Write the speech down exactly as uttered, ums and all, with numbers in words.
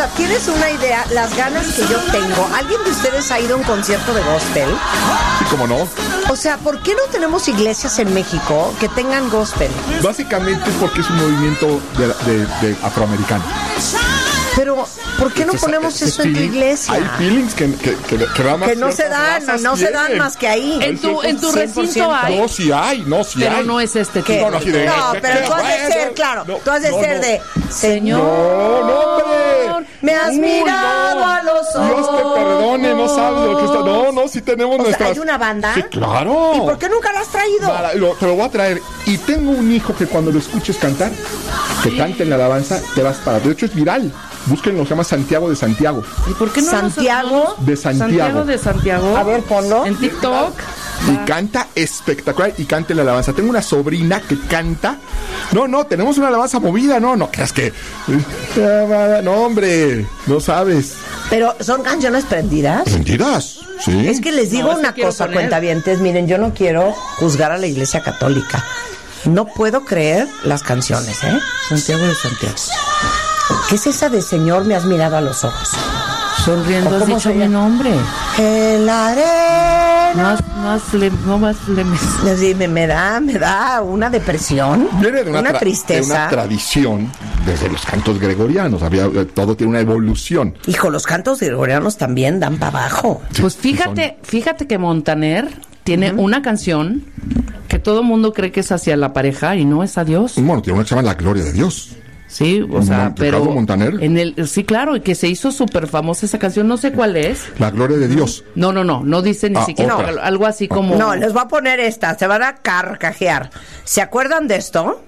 sea, tienes una idea, las ganas que yo tengo. ¿Alguien de ustedes ha ido a un concierto de gospel? Sí, cómo no. O sea, ¿por qué no tenemos iglesias en México que tengan gospel? Básicamente es porque es un movimiento de, de, de afroamericano. Pero, ¿por qué no Entonces, ponemos ese eso en tu feeling, iglesia? Hay feelings que, que, que, que, nada más que no se dan, no, no se dan más que ahí. En tu, en tu cien por ciento. recinto hay. No, sí hay, no, sí pero hay. no es este ¿Qué? tipo. No, no, sí de- No, de- pero de- tú has de bueno, ser, claro, no, tú has de no, ser no. de Señor, No, no, hombre. me has Uy, mirado no. a los ojos. Dios te perdone, no sabes lo que está. No, no, sí tenemos O sea, nuestras. ¿hay una banda? Sí, claro. ¿Y por qué nunca la has traído? Para- lo- te lo voy a traer. Y tengo un hijo que cuando lo escuches cantar, que cante en la alabanza, te vas para. De hecho, es viral. Búsquenlo, se llama Santiago de Santiago. ¿Y por qué no nos- Santiago De Santiago. Santiago de Santiago. A ver, ponlo. En TikTok. Y canta espectacular y canta en la alabanza. Tengo una sobrina que canta. No, no, tenemos una alabanza movida. No, no creas que. No, hombre, no sabes. Pero son canciones prendidas. ¿Mentiras? Sí. Es que les digo No, eso una quiero cosa, poner. cuentavientes. Miren, yo no quiero juzgar a la Iglesia Católica. No puedo creer las canciones, ¿eh? Santiago de Santiago. ¿Qué es esa de Señor, me has mirado a los ojos? Sonriendo ¿O has cómo dicho se mi llama? nombre. El arena. No has, no has flem- no más flemes. Sí, me, me da, me da una depresión, Viene de una, tra- tristeza. de una tradición desde los cantos gregorianos. Había, eh, todo tiene una evolución. Hijo, los cantos gregorianos también dan para abajo. Sí, Pues sí fíjate, fíjate que Montaner tiene una canción que todo mundo cree que es hacia la pareja y no es a Dios. son. Bueno, tiene una que se llama La Gloria de Dios. Sí, o sea, Mon- pero Ricardo Montaner. en el sí, claro, y que se hizo súper famosa esa canción, no sé cuál es. La Gloria de Dios. No, no, no, no dice ni Ah, siquiera otra. algo así como No, les voy a poner esta, se van a carcajear. ¿Se acuerdan de esto?